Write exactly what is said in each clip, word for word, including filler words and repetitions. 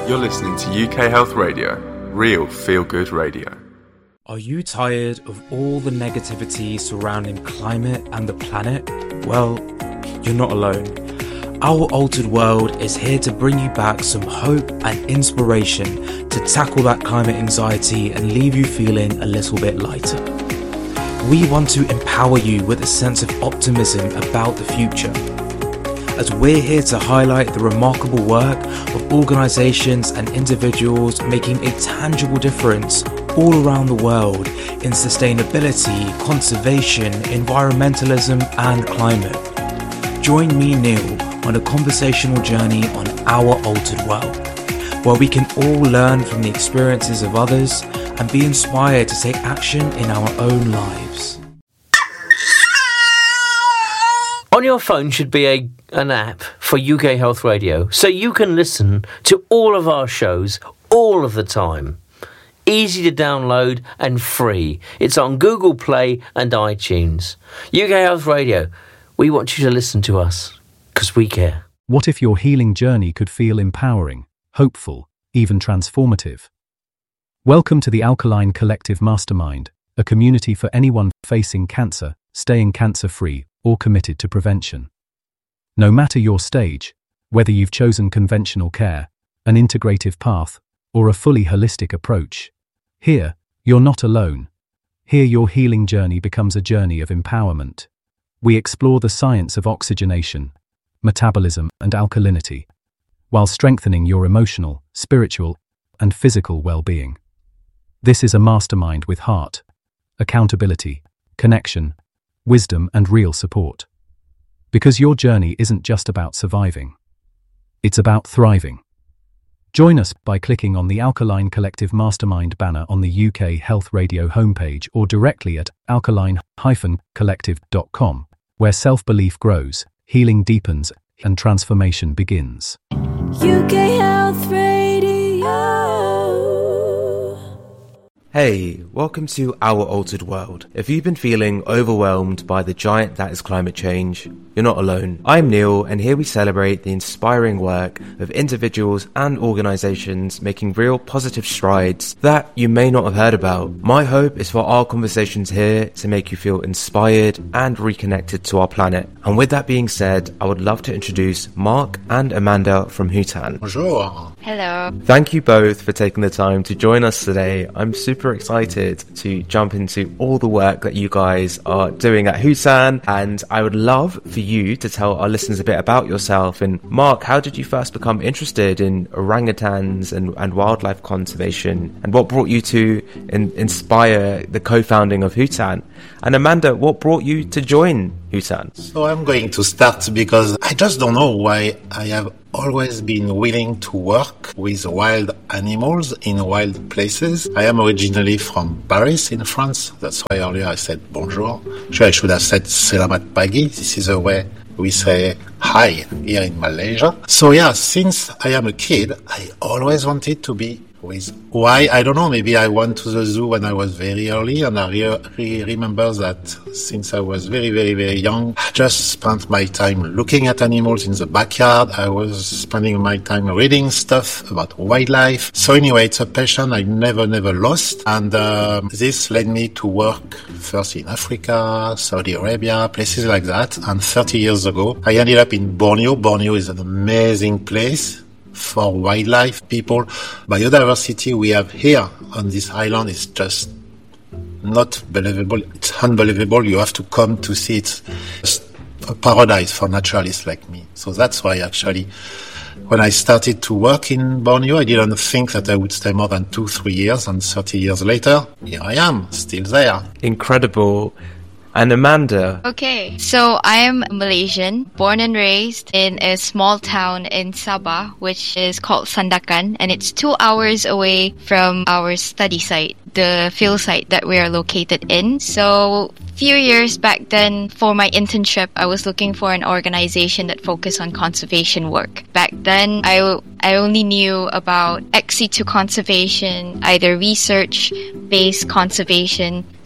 You're listening to U K Health Radio, real feel-good radio. Are you tired of all the negativity surrounding climate and the planet? Well, you're not alone. Our Altered World is here to bring you back some hope and inspiration to tackle that climate anxiety and leave you feeling a little bit lighter. We want to empower you with a sense of optimism about the future, as we're here to highlight the remarkable work of organisations and individuals making a tangible difference all around the world in sustainability, conservation, environmentalism and climate. Join me, Neil, on a conversational journey on Our Altered World, where we can all learn from the experiences of others and be inspired to take action in our own lives. On your phone should be a an app for U K Health Radio, so you can listen to all of our shows all of the time. Easy to download and free. It's on Google Play and iTunes. U K Health Radio, we want you to listen to us, because we care. What if your healing journey could feel empowering, hopeful, even transformative? Welcome to the Alkaline Collective Mastermind, a community for anyone facing cancer, staying cancer-free, or committed to prevention. No matter your stage, whether you've chosen conventional care, an integrative path, or a fully holistic approach, here, you're not alone. Here your healing journey becomes a journey of empowerment. We explore the science of oxygenation, metabolism, and alkalinity, while strengthening your emotional, spiritual, and physical well-being. This is a mastermind with heart, accountability, connection, wisdom, and real support. Because your journey isn't just about surviving. It's about thriving. Join us by clicking on the Alkaline Collective Mastermind banner on the U K Health Radio homepage or directly at alkaline dash collective dot com, where self-belief grows, healing deepens, and transformation begins. U K Health Radio. Hey, welcome to Our Altered World. If you've been feeling overwhelmed by the giant that is climate change, you're not alone. I'm Neil, and here we celebrate the inspiring work of individuals and organisations making real positive strides that you may not have heard about. My hope is for our conversations here to make you feel inspired and reconnected to our planet. And with that being said, I would love to introduce Mark and Amanda from Bhutan. Bonjour. Hello. Thank you both for taking the time to join us today. I'm super excited to jump into all the work that you guys are doing at Bhutan, and I would love for you to tell our listeners a bit about yourself. And Mark, how did you first become interested in orangutans and, and wildlife conservation, and what brought you to in, inspire the co-founding of Bhutan? And Amanda, what brought you to join Bhutan? So I'm going to start because I just don't know why I have always been willing to work with wild animals in wild places. I am originally from Paris in France. That's why earlier I said bonjour. Sure, I should have said selamat pagi. This is the way we say hi here in Malaysia. So yeah, since I am a kid, I always wanted to be with why I don't know, maybe I went to the zoo when I was very early, and I re- re- remember that since I was very very very young, I just spent my time looking at animals in the backyard. I was spending my time reading stuff about wildlife. So anyway, it's a passion I never never lost, and um, this led me to work first in Africa, Saudi Arabia, places like that. And thirty years ago I ended up in Borneo. Borneo is an amazing place for wildlife. People, biodiversity we have here on this island is just not believable. It's unbelievable. You have to come to see it. It's a paradise for naturalists like me. So that's why actually when I started to work in Borneo, I didn't think that I would stay more than two, three years, and thirty years later, here I am, still there. Incredible. And Amanda? Okay, so I am Malaysian, born and raised in a small town in Sabah, which is called Sandakan, and it's two hours away from our study site, the field site that we are located in. So few years back then, for my internship, I was looking for an organization that focused on conservation work. Back then, I, I only knew about ex situ conservation, either research-based conservation.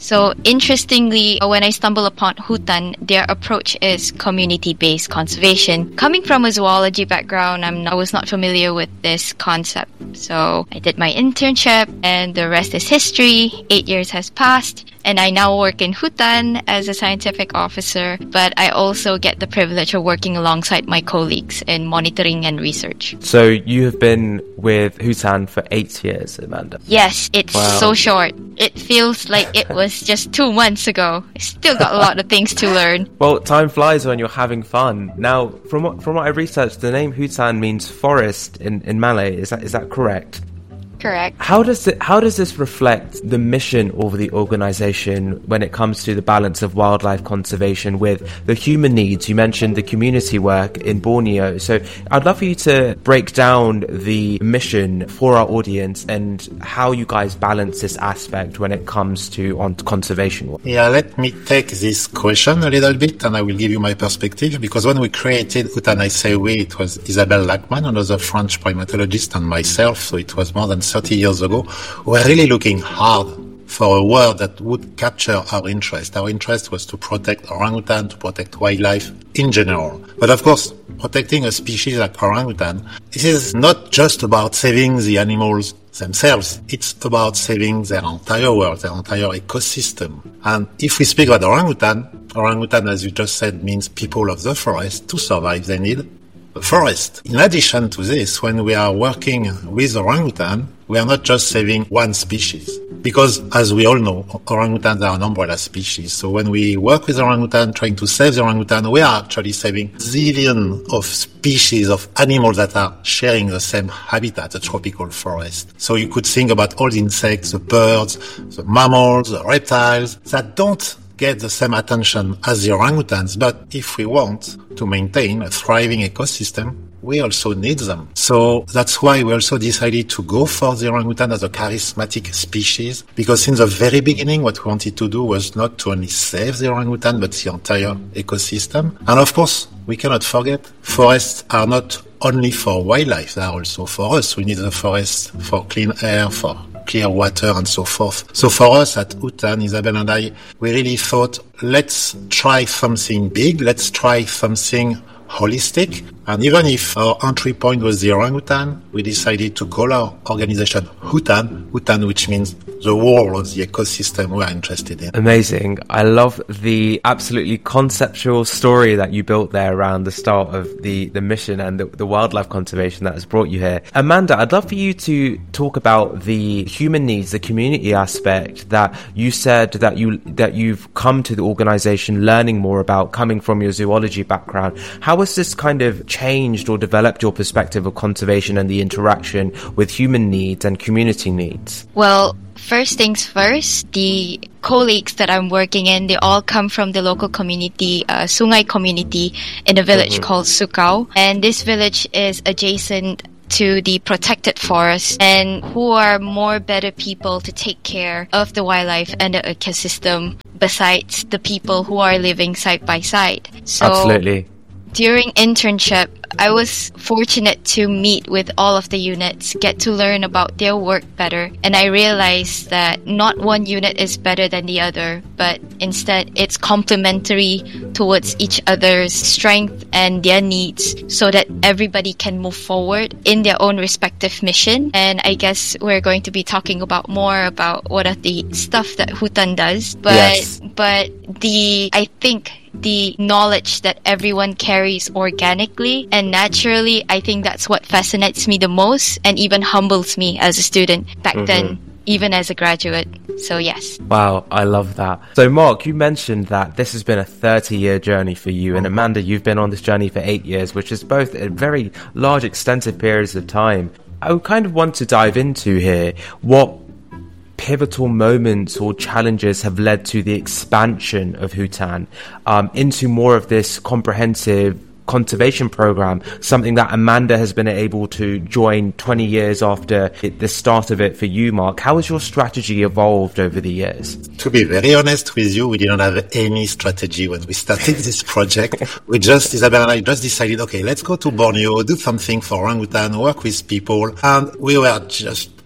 So interestingly, when I stumble upon Hutan, their approach is community-based conservation. Coming from a zoology background, I'm, I was not familiar with this concept. So I did my internship and the rest is history. Eight years has passed and I now work in Hutan as a scientific officer, but I also get the privilege of working alongside my colleagues in monitoring and research. So you have been with Hutan for eight years, Amanda? Yes, it's wow. so short. It feels like it was just two months ago. I still got a lot of things to learn. Well, time flies when you're having fun. Now, from what, from what I researched, the name Hutan means forest in, in Malay. Is that is that correct? Correct. How does it, how does this reflect the mission of the organization when it comes to the balance of wildlife conservation with the human needs? You mentioned the community work in Borneo. So I'd love for you to break down the mission for our audience and how you guys balance this aspect when it comes to on conservation work. Yeah, let me take this question a little bit and I will give you my perspective, because when we created Hutan, I say we, it was Isabelle Lachmann, another French primatologist, and myself, so it was more than thirty years ago. We're really looking hard for a word that would capture our interest. Our interest was to protect orangutan, to protect wildlife in general. But of course, protecting a species like orangutan, this is not just about saving the animals themselves. It's about saving their entire world, their entire ecosystem. And if we speak about orangutan, orangutan, as you just said, means people of the forest. To survive, they need a forest. In addition to this, when we are working with orangutan, we are not just saving one species. Because, as we all know, orangutans are an umbrella species. So when we work with orangutan, trying to save the orangutan, we are actually saving zillions of species of animals that are sharing the same habitat, the tropical forest. So you could think about all the insects, the birds, the mammals, the reptiles that don't get the same attention as the orangutans. But if we want to maintain a thriving ecosystem, we also need them. So that's why we also decided to go for the orangutan as a charismatic species, because in the very beginning, what we wanted to do was not to only save the orangutan, but the entire ecosystem. And of course, we cannot forget, forests are not only for wildlife, they are also for us. We need the forest for clean air, for clear water and so forth. So for us at Hutan, Isabelle and I, we really thought, let's try something big, let's try something holistic. And even if our entry point was the orangutan, we decided to call our organization Hutan, Hutan, which means the whole of the ecosystem we are interested in. Amazing. I love the absolutely conceptual story that you built there around the start of the, the mission and the, the wildlife conservation that has brought you here. Amanda, I'd love for you to talk about the human needs, the community aspect that you said that, you, that you've come to the organization learning more about, coming from your zoology background. How has this kind of changed or developed your perspective of conservation and the interaction with human needs and community needs? Well, first things first, the colleagues that I'm working in, they all come from the local community, uh, Sungai community in a village mm-hmm. called Sukau. And this village is adjacent to the protected forest, and who are more better people to take care of the wildlife and the ecosystem besides the people who are living side by side. So absolutely. During internship, I was fortunate to meet with all of the units, get to learn about their work better, and I realized that not one unit is better than the other, but instead it's complementary towards each other's strength and their needs so that everybody can move forward in their own respective mission. And I guess we're going to be talking about more about what are the stuff that Hutan does, but yes. but the I think the knowledge that everyone carries organically and naturally, I think that's what fascinates me the most and even humbles me as a student back mm-hmm. then, even as a graduate. So yes. Wow, I love that. So Mark, you mentioned that this has been a thirty-year journey for you, and Amanda, you've been on this journey for eight years, which is both a very large, extensive periods of time. I kind of want to dive into here what pivotal moments or challenges have led to the expansion of Hutan um, into more of this comprehensive conservation program, something that Amanda has been able to join twenty years after it, the start of it for you, Mark. How has your strategy evolved over the years? To be very honest with you, we didn't have any strategy when we started this project. We just, Isabelle and I just decided, okay, let's go to Borneo, do something for orangutan, work with people, and we were just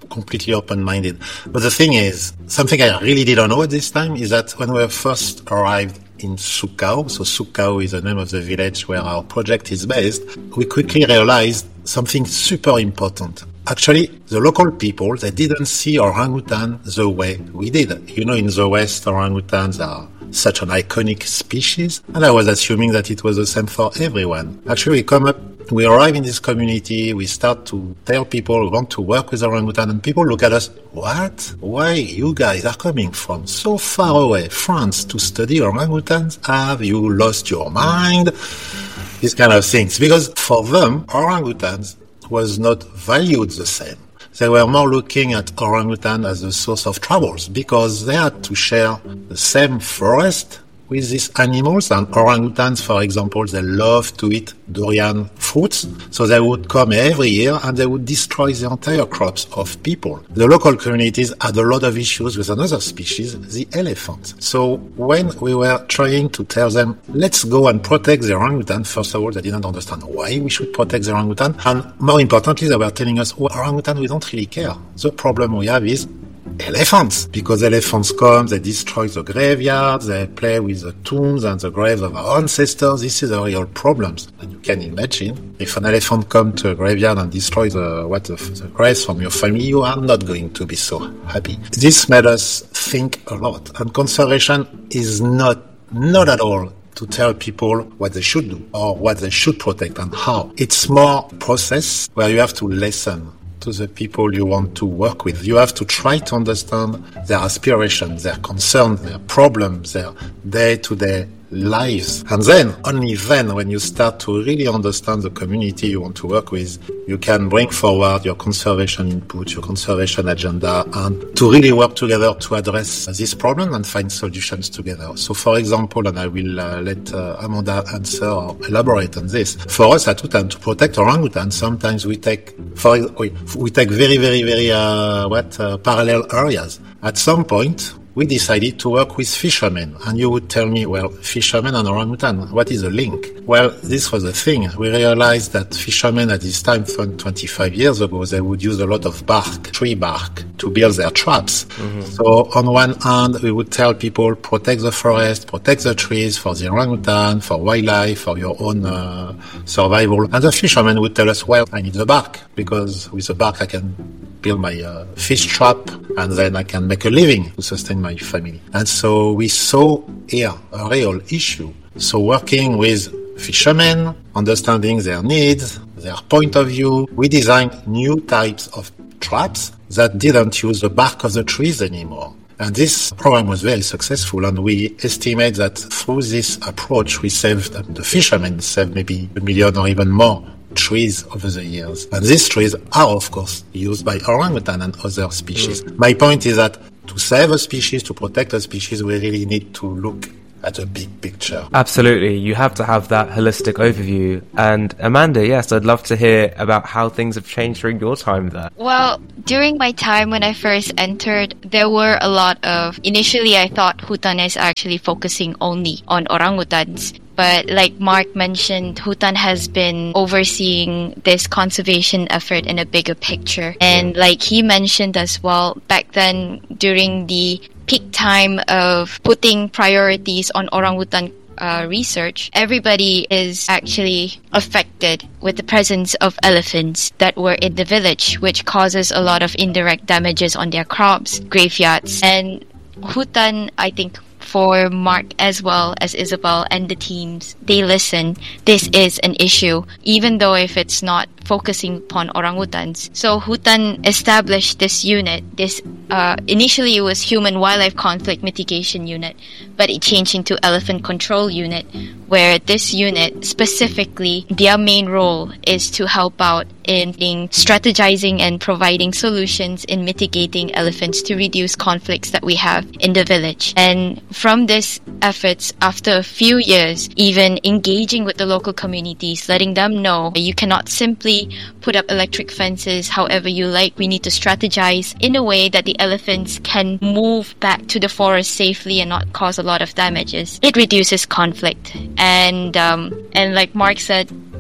completely open-minded. But the thing is, something I really didn't know at this time is that when we first arrived in Sukao, so Sukao is the name of the village where our project is based, we quickly realized something super important. Actually, the local people, they didn't see orangutan the way we did. You know, in the West, orangutans are such an iconic species, and I was assuming that it was the same for everyone. Actually, we come up, we arrive in this community, we start to tell people we want to work with orangutan, and people look at us, what? Why you guys are coming from so far away, France, to study orangutans? Have you lost your mind? These kind of things. Because for them, orangutans was not valued the same. They were more looking at orangutan as a source of troubles because they had to share the same forest with these animals. And orangutans, for example, they love to eat durian fruits. So they would come every year and they would destroy the entire crops of people. The local communities had a lot of issues with another species, the elephant. So when we were trying to tell them, let's go and protect the orangutan, first of all, they didn't understand why we should protect the orangutan. And more importantly, they were telling us, well, orangutan, we don't really care. The problem we have is elephants, because elephants come, they destroy the graveyards, they play with the tombs and the graves of our ancestors. This is a real problem. And you can imagine, if an elephant comes to a graveyard and destroys the, what, the, the graves from your family, you are not going to be so happy. This made us think a lot. And conservation is not, not at all to tell people what they should do or what they should protect and how. It's more a process where you have to listen to the people you want to work with. You have to try to understand their aspirations, their concerns, their problems, their day-to-day lives. And then, only then, when you start to really understand the community you want to work with, you can bring forward your conservation input, your conservation agenda, and to really work together to address this problem and find solutions together. So, for example, and I will uh, let uh, Amanda answer or elaborate on this. For us at Hutan, to protect orangutan, sometimes we take, for we, we take very, very, very, uh, what, uh, parallel areas. At some point, we decided to work with fishermen. And you would tell me, well, fishermen and orangutan, what is the link? Well, this was the thing. We realized that fishermen at this time, twenty-five years ago, they would use a lot of bark, tree bark, to build their traps. Mm-hmm. So on one hand, we would tell people, protect the forest, protect the trees for the orangutan, for wildlife, for your own uh, survival. And the fishermen would tell us, well, I need the bark, because with the bark I can build my uh, fish trap, and then I can make a living to sustain my family. And so we saw here a real issue. So working with fishermen, understanding their needs, their point of view, we designed new types of traps that didn't use the bark of the trees anymore. And this program was very successful, and we estimate that through this approach we saved, the fishermen saved maybe a million or even more trees over the years. And these trees are, of course, used by orangutan and other species. Mm. My point is that to save a species, to protect a species, we really need to look at a big picture. Absolutely. You have to have that holistic overview. And Amanda, yes, I'd love to hear about how things have changed during your time there. Well, during my time when I first entered, there were a lot of... Initially, I thought Hutan is actually focusing only on orangutans. But like Mark mentioned, Hutan has been overseeing this conservation effort in a bigger picture. And like he mentioned as well, back then during the peak time of putting priorities on orangutan uh, research, everybody is actually affected with the presence of elephants that were in the village, which causes a lot of indirect damages on their crops, graveyards. And Hutan, I think, for Mark as well as Isabel and the teams, they listen. This is an issue, even though if it's not focusing upon orangutans. So Hutan established this unit. This uh, initially it was Human Wildlife Conflict Mitigation Unit, but it changed into Elephant Control Unit, where this unit specifically, their main role is to help out in strategizing and providing solutions in mitigating elephants to reduce conflicts that we have in the village. And from these efforts, after a few years, even engaging with the local communities, letting them know you cannot simply put up electric fences however you like. We need to strategize in a way that the elephants can move back to the forest safely and not cause a lot of damages. It reduces conflict. And um, and like Mark said,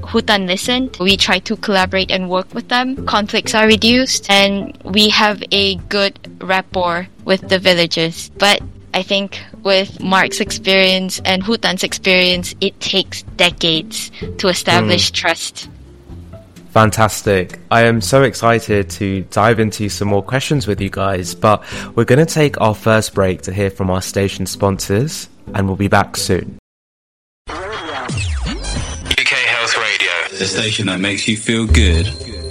Hutan listened. We try to collaborate and work with them. Conflicts are reduced and we have a good rapport with the villagers. But I think with Mark's experience and Hutan's experience, it takes decades to establish mm. trust. Fantastic. I am so excited to dive into some more questions with you guys, but we're going to take our first break to hear from our station sponsors, and we'll be back soon. U K Health Radio, the station that makes you feel good.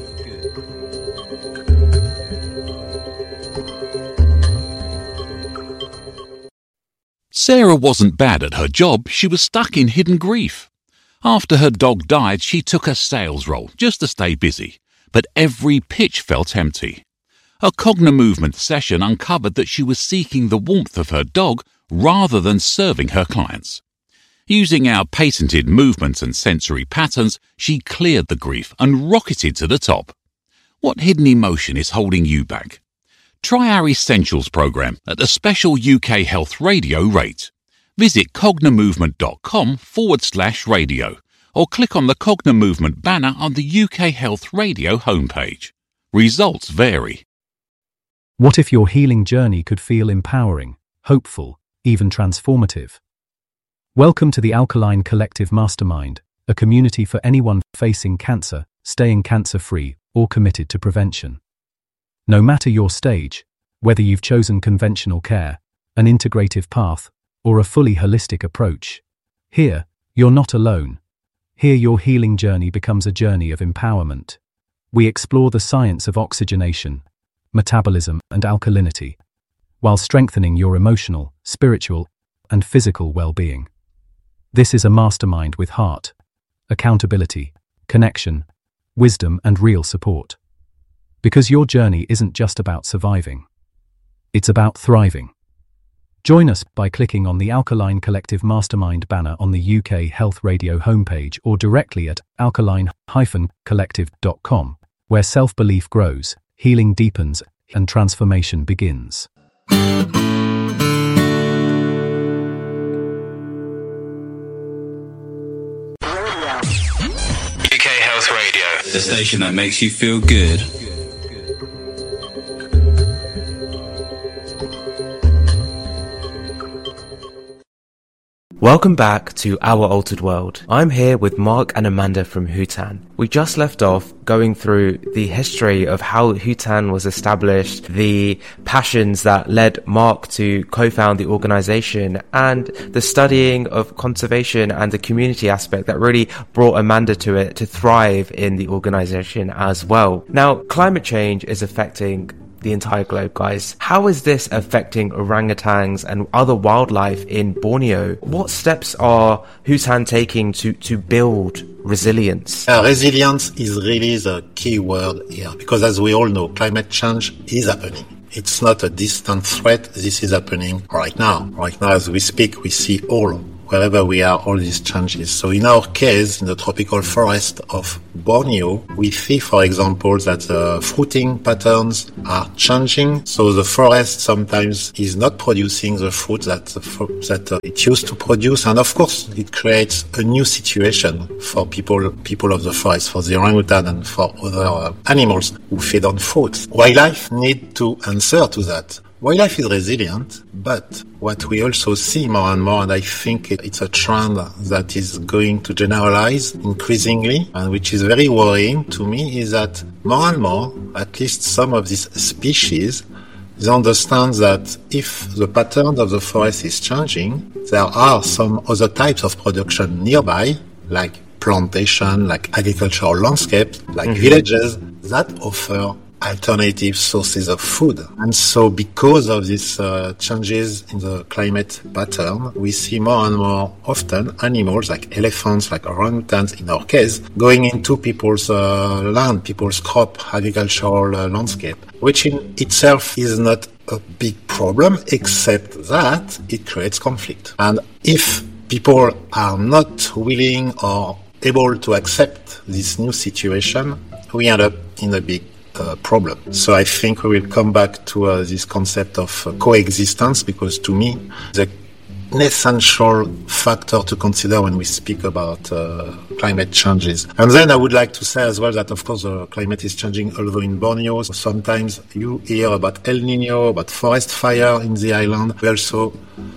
Sarah wasn't bad at her job, she was stuck in hidden grief. After her dog died, she took a sales role just to stay busy, but every pitch felt empty. A Cognimovement session uncovered that she was seeking the warmth of her dog rather than serving her clients. Using our patented movements and sensory patterns, she cleared the grief and rocketed to the top. What hidden emotion is holding you back? Try our Essentials program at a special U K Health Radio rate. Visit cognimovement.com forward slash radio or click on the Cognimovement banner on the U K Health Radio homepage. Results vary. What if your healing journey could feel empowering, hopeful, even transformative? Welcome to the Alkaline Collective Mastermind, a community for anyone facing cancer, staying cancer-free, or committed to prevention. No matter your stage, whether you've chosen conventional care, an integrative path, or a fully holistic approach, here, you're not alone. Here your healing journey becomes a journey of empowerment. We explore the science of oxygenation, metabolism, and alkalinity, while strengthening your emotional, spiritual, and physical well-being. This is a mastermind with heart, accountability, connection, wisdom, and real support. Because your journey isn't just about surviving. It's about thriving. Join us by clicking on the Alkaline Collective Mastermind banner on the U K Health Radio homepage or directly at alkaline dash collective dot com, where self-belief grows, healing deepens, and transformation begins. U K Health Radio, the station that makes you feel good. Welcome back to Our Altered World. I'm here with Mark and Amanda from Hutan. We just left off going through the history of how Hutan was established, the passions that led Mark to co-found the organization, and the studying of conservation and the community aspect that really brought Amanda to it to thrive in the organization as well. Now, climate change is affecting the entire globe, guys. How is this affecting orangutans and other wildlife in Borneo? What steps are Hutan taking to, to build resilience? Uh, resilience is really the key word here, because as we all know, climate change is happening. It's not a distant threat. This is happening right now. Right now, as we speak, we see all wherever we are, all these changes. So in our case, in the tropical forest of Borneo, we see, for example, that the fruiting patterns are changing. So the forest sometimes is not producing the fruit that that uh, it used to produce, and of course, it creates a new situation for people people of the forest, for the orangutan and for other uh, animals who feed on fruit. Wildlife need to answer to that. Wildlife is resilient, but what we also see more and more, and I think it's a trend that is going to generalize increasingly, and which is very worrying to me, is that more and more, at least some of these species, they understand that if the pattern of the forest is changing, there are some other types of production nearby, like plantation, like agricultural landscapes, like mm-hmm. villages, that offer alternative sources of food. And so because of these uh, changes in the climate pattern, we see more and more often animals like elephants, like orangutans in our case, going into people's uh, land, people's crop, agricultural uh, landscape, which in itself is not a big problem, except that it creates conflict. And if people are not willing or able to accept this new situation, we end up in a big Uh, problem. So I think we will come back to uh, this concept of uh, coexistence, because to me the an essential factor to consider when we speak about uh, climate changes. And then I would like to say as well that, of course, the climate is changing, although in Borneo, sometimes you hear about El Nino, about forest fire in the island. We also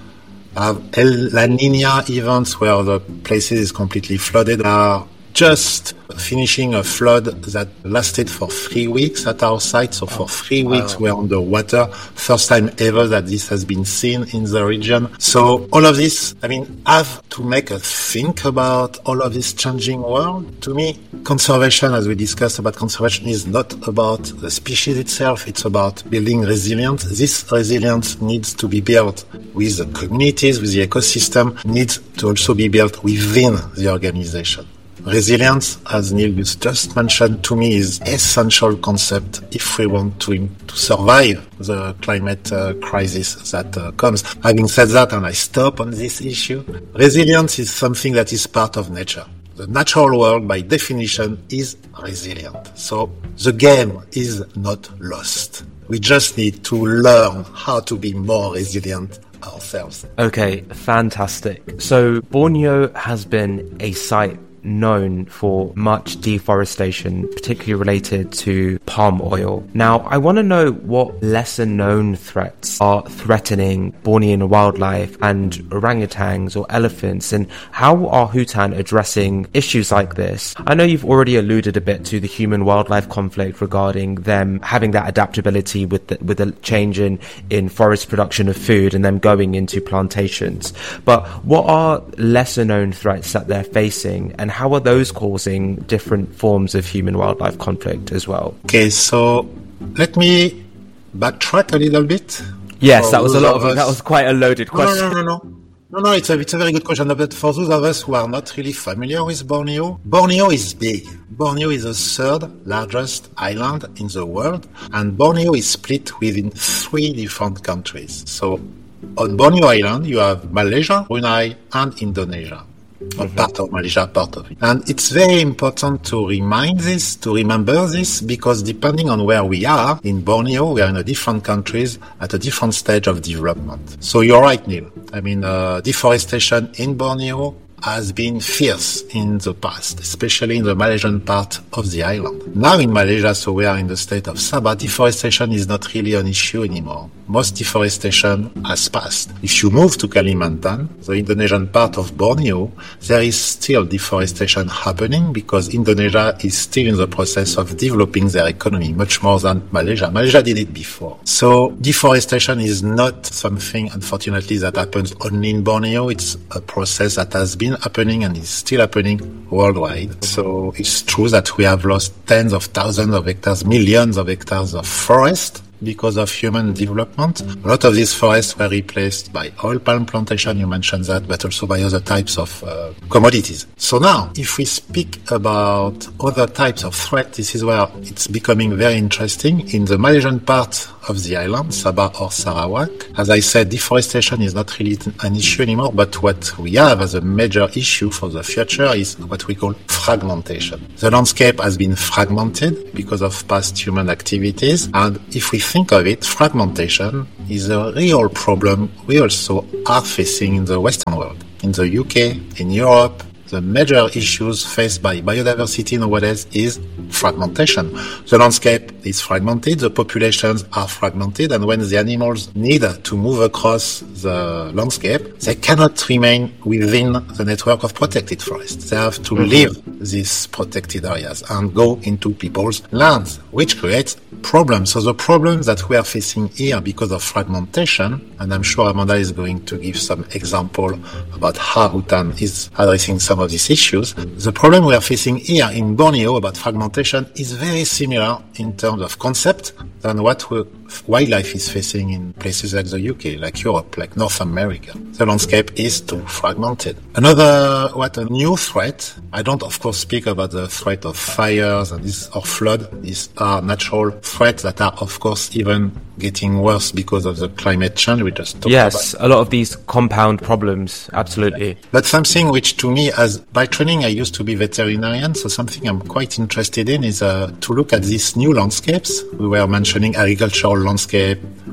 have El La Nina events where the places is completely flooded. Are just finishing a flood that lasted for three weeks at our site. So for three weeks wow. we're underwater. First time ever that this has been seen in the region. So all of this, I mean, have to make us think about all of this changing world. To me, conservation, as we discussed about conservation, is not about the species itself. It's about building resilience. This resilience needs to be built with the communities, with the ecosystem, needs to also be built within the organization. Resilience, as Neil just mentioned, to me is essential concept if we want to, to survive the climate uh, crisis that uh, comes. Having said that, and I stop on this issue, resilience is something that is part of nature. The natural world, by definition, is resilient. So the game is not lost. We just need to learn how to be more resilient ourselves. Okay, fantastic. So Borneo has been a site known for much deforestation, particularly related to palm oil. Now, I want to know what lesser known threats are threatening Bornean wildlife and orangutans or elephants, and how are Hutan addressing issues like this? I know you've already alluded a bit to the human-wildlife conflict regarding them having that adaptability with the, with the change in, in forest production of food and them going into plantations. But what are lesser known threats that they're facing, and how are those causing different forms of human-wildlife conflict as well? Okay, so let me backtrack a little bit. Yes, that was a lot of, of that was quite a loaded question. No, no, no, no. No, no, it's a, it's a very good question. But for those of us who are not really familiar with Borneo, Borneo is big. Borneo is the third largest island in the world, and Borneo is split within three different countries. So on Borneo Island, you have Malaysia, Brunei, and Indonesia. Or mm-hmm. part of Malaysia, part of it. And it's very important to remind this, to remember this, because depending on where we are in Borneo, we are in a different countries at a different stage of development. So you're right, Neil. I mean, uh, deforestation in Borneo has been fierce in the past, especially in the Malaysian part of the island. Now in Malaysia, so we are in the state of Sabah, deforestation is not really an issue anymore. Most deforestation has passed. If you move to Kalimantan, the Indonesian part of Borneo, there is still deforestation happening because Indonesia is still in the process of developing their economy much more than Malaysia. Malaysia did it before. So deforestation is not something, unfortunately, that happens only in Borneo. It's a process that has been happening and is still happening worldwide. So it's true that we have lost tens of thousands of hectares, millions of hectares of forest because of human development. A lot of these forests were replaced by oil palm plantation, you mentioned that, but also by other types of uh, commodities. So now, if we speak about other types of threat, this is where it's becoming very interesting. In the Malaysian part of the island, Sabah or Sarawak, as I said, deforestation is not really an issue anymore, but what we have as a major issue for the future is what we call fragmentation. The landscape has been fragmented because of past human activities, and if we think of it, fragmentation is a real problem we also are facing in the Western world. In the U K, in Europe, the major issues faced by biodiversity nowadays is fragmentation. The landscape is fragmented, the populations are fragmented, and when the animals need to move across the landscape, they cannot remain within the network of protected forests. They have to mm-hmm. leave these protected areas and go into people's lands, which creates problems. So the problems that we are facing here because of fragmentation, and I'm sure Amanda is going to give some example about how Hutan is addressing some of these issues. The problem we are facing here in Borneo about fragmentation is very similar in terms of concept than what we, wildlife is facing in places like the U K, like Europe, like North America. The landscape is too fragmented. Another, what a new threat, I don't of course speak about the threat of fires and this, or flood. These are natural threats that are of course even getting worse because of the climate change we just talked yes, about. A lot of these compound problems, absolutely. But something which to me, as by training I used to be veterinarian, so something I'm quite interested in is uh, to look at these new landscapes. We were mentioning agricultural landscape,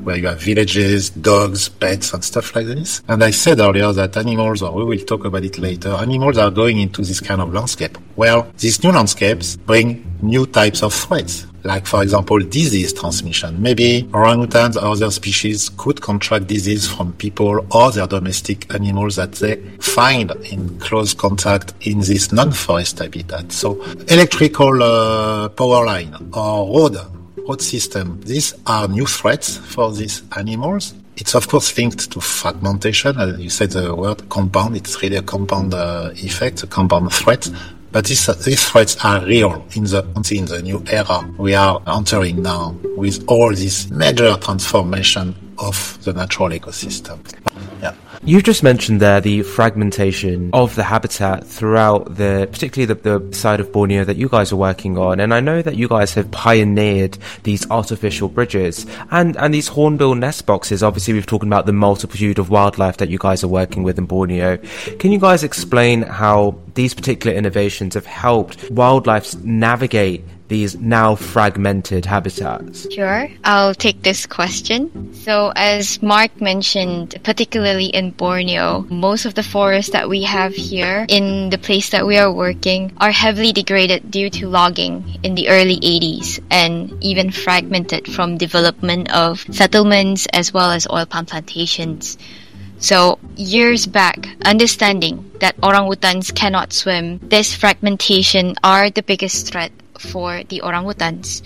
where you have villages, dogs, pets, and stuff like this. And I said earlier that animals, or we will talk about it later, animals are going into this kind of landscape. Well, these new landscapes bring new types of threats. Like, for example, disease transmission. Maybe orangutans or other species could contract disease from people or their domestic animals that they find in close contact in this non-forest habitat. So electrical uh, power line or road, road system, these are new threats for these animals. It's of course linked to fragmentation. As you said the word compound, it's really a compound uh, effect, a compound threat. But these, these threats are real in the, in the new era we are entering now with all this major transformation of the natural ecosystem. Yeah. You've just mentioned there the fragmentation of the habitat throughout the, particularly the, the side of Borneo that you guys are working on. And I know that you guys have pioneered these artificial bridges and, and these hornbill nest boxes. Obviously, we've talked about the multitude of wildlife that you guys are working with in Borneo. Can you guys explain how these particular innovations have helped wildlife navigate these now fragmented habitats? Sure, I'll take this question. So as Mark mentioned, particularly in Borneo, most of the forests that we have here in the place that we are working are heavily degraded due to logging in the early eighties and even fragmented from development of settlements as well as oil palm plantations. So years back, understanding that orangutans cannot swim, this fragmentation are the biggest threat for the orangutans.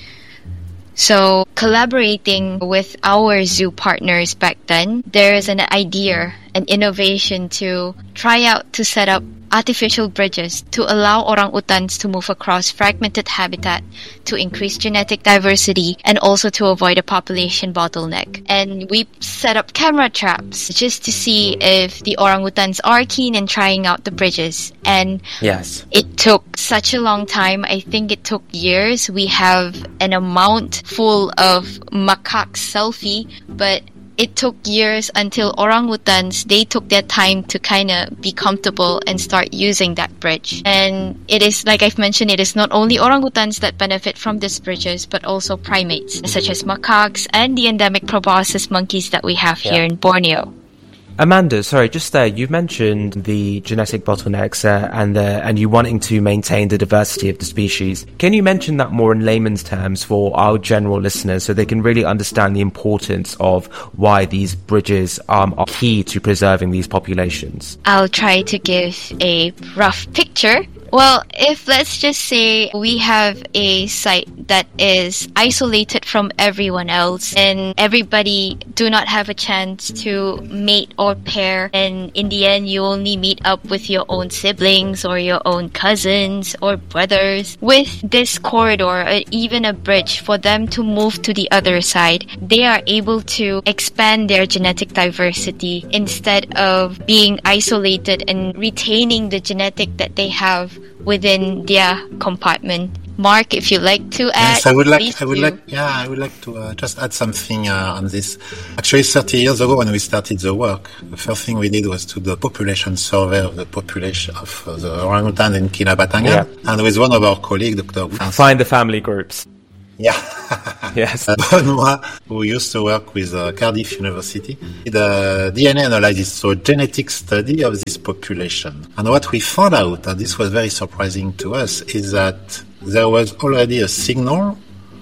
So collaborating with our zoo partners back then, there is an idea, an innovation to try out to set up artificial bridges to allow orangutans to move across fragmented habitat to increase genetic diversity and also to avoid a population bottleneck. And we set up camera traps just to see if the orangutans are keen in trying out the bridges. And yes, it took such a long time. I think it took years. We have an amount full of macaque selfie, but it took years until orangutans, they took their time to kind of be comfortable and start using that bridge. And it is, like I've mentioned, it is not only orangutans that benefit from these bridges, but also primates, such as macaques and the endemic proboscis monkeys that we have yeah. here in Borneo. Amanda, sorry, just there, you mentioned the genetic bottlenecks uh, and the, and you wanting to maintain the diversity of the species. Can you mention that more in layman's terms for our general listeners so they can really understand the importance of why these bridges um, are key to preserving these populations? I'll try to give a rough picture. Well, if let's just say we have a site that is isolated from everyone else and everybody do not have a chance to mate or pair, and in the end you only meet up with your own siblings or your own cousins or brothers. With this corridor or even a bridge for them to move to the other side, they are able to expand their genetic diversity instead of being isolated and retaining the genetic that they have within their compartment. Mark, if you'd like to add, yes, I would like. please I would do. like. Yeah, I would like to uh, just add something uh, on this. Actually, thirty years ago, when we started the work, the first thing we did was to do a population survey of the population of uh, the orangutan in Kinabatangan, yeah. and with one of our colleagues, Doctor Find the family groups. Yeah. Yes. Benoit, who used to work with uh, Cardiff University, did a D N A analysis, so a genetic study of this population. And what we found out, and this was very surprising to us, is that there was already a signal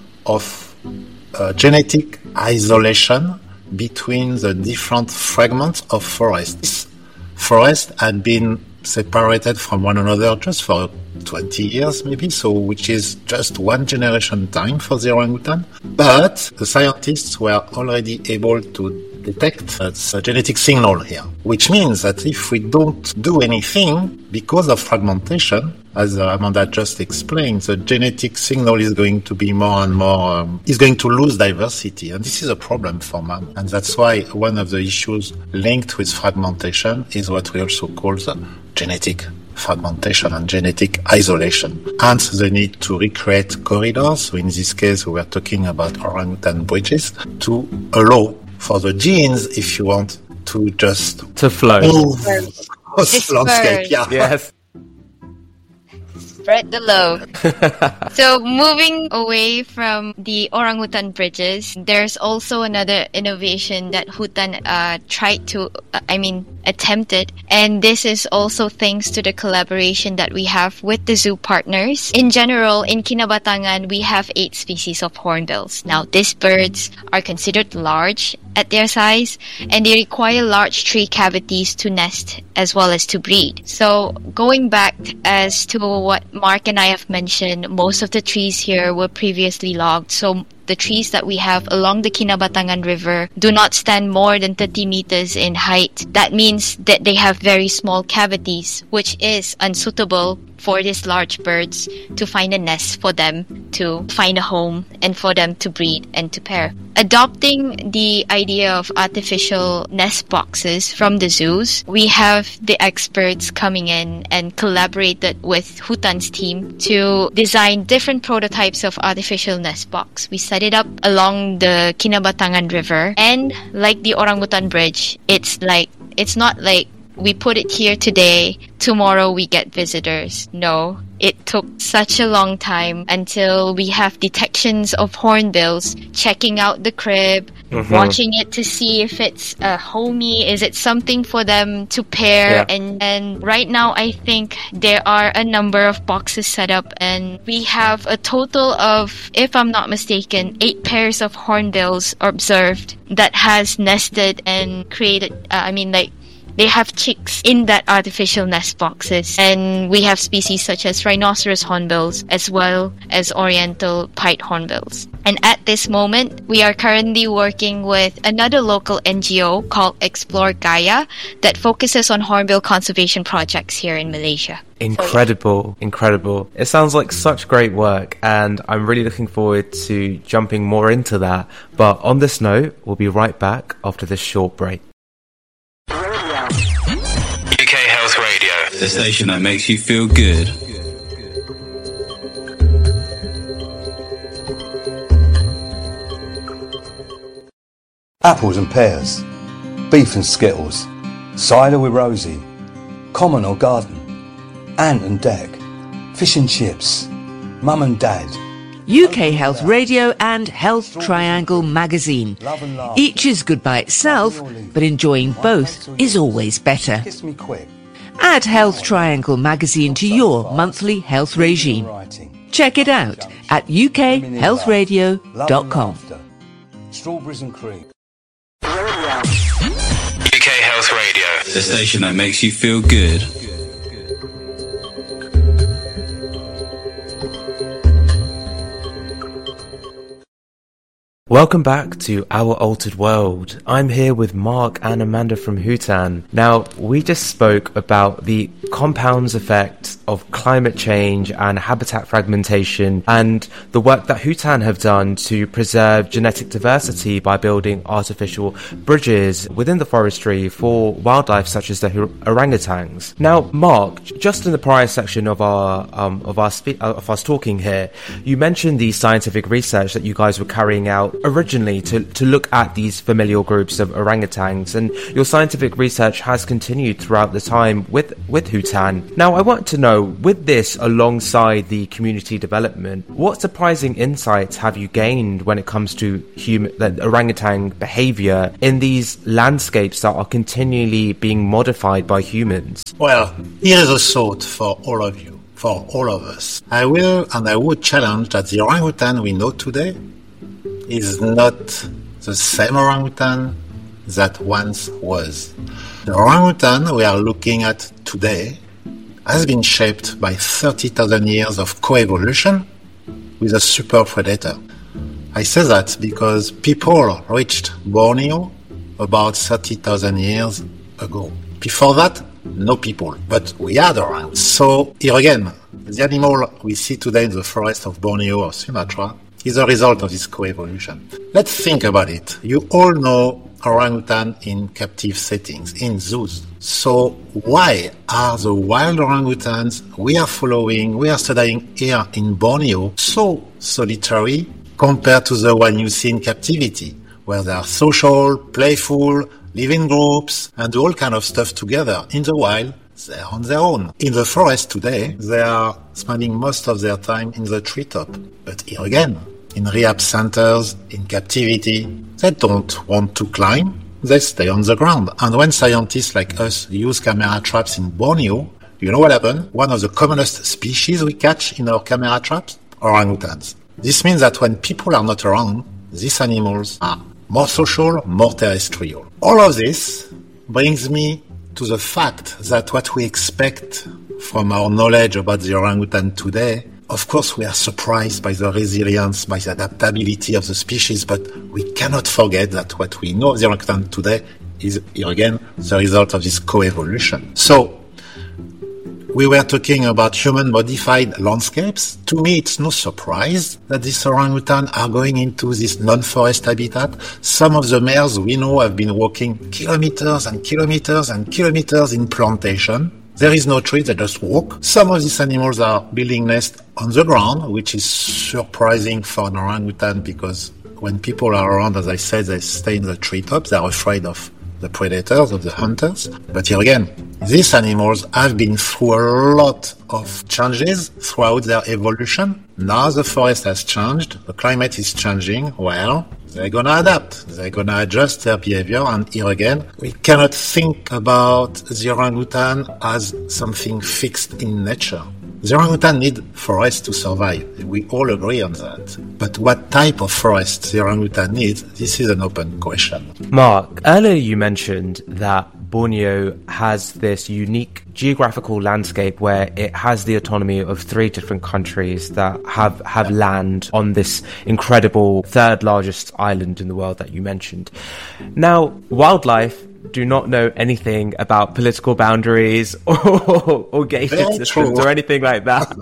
of uh, genetic isolation between the different fragments of forests. Forests had been separated from one another just for twenty years maybe, so which is just one generation time for the orangutan. But the scientists were already able to detect a genetic signal here, which means that if we don't do anything, because of fragmentation, as Amanda just explained, the genetic signal is going to be more and more, um, is going to lose diversity. And this is a problem for man. And that's why one of the issues linked with fragmentation is what we also call the genetic fragmentation and genetic isolation. Hence the need to recreate corridors. So in this case, we were talking about orangutan bridges to allow for the genes, if you want, to just to flow. Move across the landscape. Yeah. Yes. Spread the love. So moving away from the orangutan bridges, there's also another innovation that Hutan uh, tried to, uh, I mean, attempted. And this is also thanks to the collaboration that we have with the zoo partners. In general, in Kinabatangan, we have eight species of hornbills. Now, these birds are considered large at their size, and they require large tree cavities to nest as well as to breed. So going back as to what Mark and I have mentioned, most of the trees here were previously logged. So the trees that we have along the Kinabatangan River do not stand more than thirty meters in height. That means that they have very small cavities, which is unsuitable for these large birds to find a nest for them to find a home and for them to breed and to pair. Adopting the idea of artificial nest boxes from the zoos, we have the experts coming in and collaborated with Hutan's team to design different prototypes of artificial nest box. We set it up along the Kinabatangan River, and like the Orangutan Bridge, it's like it's not like we put it here today, tomorrow we get visitors. No, it took such a long time until we have detections of hornbills, checking out the crib, mm-hmm. watching it to see if it's a homey, is it something for them to pair. Yeah. And, and right now, I think there are a number of boxes set up, and we have a total of, if I'm not mistaken, eight pairs of hornbills observed that has nested and created, uh, I mean like, they have chicks in that artificial nest boxes. And we have species such as rhinoceros hornbills as well as oriental pied hornbills. And at this moment, we are currently working with another local N G O called Explore Gaia that focuses on hornbill conservation projects here in Malaysia. Incredible, incredible. It sounds like such great work, and I'm really looking forward to jumping more into that. But on this note, we'll be right back after this short break. U K Health Radio, the station that makes you feel good. Apples and pears, beef and skittles, cider with Rosie, common or garden, ant and deck, fish and chips, mum and dad. U K Health Radio and Health Triangle magazine. Each is good by itself, but enjoying both is always better. Add Health Triangle magazine to your monthly health regime. Check it out at u k health radio dot com. Strawberries and cream. U K Health Radio, the station that makes you feel good. Welcome back to Our Altered World. I'm here with Mark and Amanda from Hutan. Now, we just spoke about the compounds effect of climate change and habitat fragmentation and the work that Hutan have done to preserve genetic diversity by building artificial bridges within the forestry for wildlife such as the orangutans. Now, Mark, just in the prior section of our um, of our spe- of us talking here, you mentioned the scientific research that you guys were carrying out originally to, to look at these familial groups of orangutans, and your scientific research has continued throughout the time with, with Hutan. Now, I want to know, with this alongside the community development, what surprising insights have you gained when it comes to human, the orangutan behaviour in these landscapes that are continually being modified by humans? Well, here's a thought for all of you, for all of us. I will and I would challenge that the orangutan we know today is not the same orangutan that once was. The orangutan we are looking at today has been shaped by thirty thousand years of coevolution with a super predator. I say that because people reached Borneo about thirty thousand years ago. Before that, no people, but we had around. So here again, the animal we see today in the forest of Borneo or Sumatra is a result of this coevolution. Let's think about it. You all know orangutan in captive settings, in zoos. So why are the wild orangutans we are following, we are studying here in Borneo, so solitary compared to the one you see in captivity, where they are social, playful, live in groups, and do all kind of stuff together? In the wild, they're on their own. In the forest today, they are spending most of their time in the treetop. But here again, in rehab centers, in captivity, they don't want to climb, they stay on the ground. And when scientists like us use camera traps in Borneo, you know what happened? One of the commonest species we catch in our camera traps? Orangutans. This means that when people are not around, these animals are more social, more terrestrial. All of this brings me to the fact that what we expect from our knowledge about the orangutan today, of course we are surprised by the resilience, by the adaptability of the species, but we cannot forget that what we know of the orangutan today is, here again, the result of this coevolution. So, we were talking about human-modified landscapes. To me, it's no surprise that these orangutan are going into this non-forest habitat. Some of the males we know have been walking kilometers and kilometers and kilometers in plantation. There is no tree, they just walk. Some of these animals are building nests on the ground, which is surprising for an orangutan because when people are around, as I said, they stay in the treetops. They're afraid of the predators, of the hunters. But here again, these animals have been through a lot of changes throughout their evolution. Now the forest has changed, the climate is changing. Well, they're gonna adapt, they're gonna adjust their behavior, and here again, we cannot think about the orangutan as something fixed in nature. The orangutan need forest to survive. We all agree on that. But what type of forest the orangutan needs, this is an open question. Mark, earlier you mentioned that Borneo has this unique geographical landscape where it has the autonomy of three different countries that have, have yeah. land on this incredible third largest island in the world that you mentioned. Now, wildlife do not know anything about political boundaries or, or gated systems or anything like that.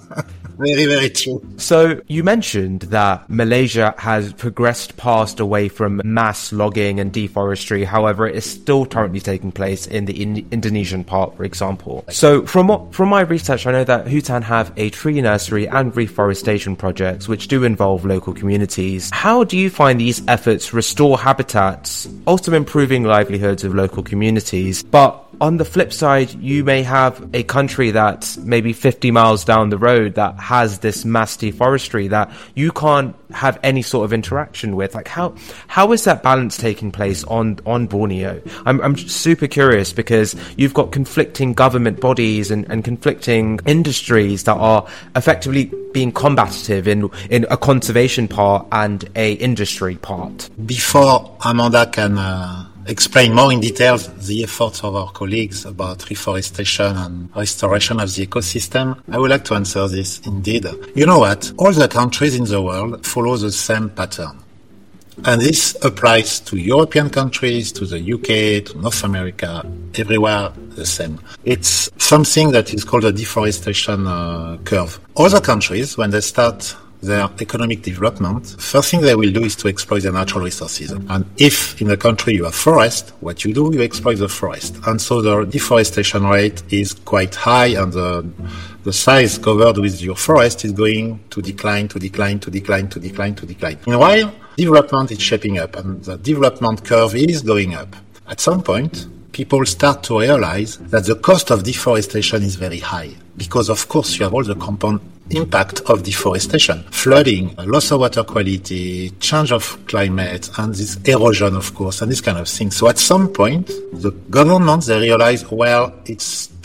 Very, very true. So you mentioned that Malaysia has progressed past away from mass logging and deforestry. However, it is still currently taking place in the in- Indonesian part, for example. So from what, from my research, I know that Hutan have a tree nursery and reforestation projects which do involve local communities. How do you find these efforts restore habitats, also improving livelihoods of local communities? But on the flip side, you may have a country that's maybe fifty miles down the road that has this mass deforestry that you can't have any sort of interaction with. Like, how how is that balance taking place on, on Borneo? I'm I'm super curious because you've got conflicting government bodies and, and conflicting industries that are effectively being combative in, in a conservation part and a industry part. Before Amanda can Uh... explain more in detail the efforts of our colleagues about reforestation and restoration of the ecosystem, I would like to answer this indeed. You know what? All the countries in the world follow the same pattern. And this applies to European countries, to the U K, to North America, everywhere the same. It's something that is called a deforestation uh, curve. Other countries, when they start their economic development, first thing they will do is to exploit their natural resources. And if in a country you have forest, what you do, you exploit the forest. And so the deforestation rate is quite high, and the, the size covered with your forest is going to decline, to decline, to decline, to decline, to decline. Meanwhile, development is shaping up, and the development curve is going up. At some point, people start to realize that the cost of deforestation is very high. Because, of course, you have all the compound impact of deforestation. Flooding, loss of water quality, change of climate, and this erosion, of course, and this kind of thing. So at some point, the governments, they realize, well, it's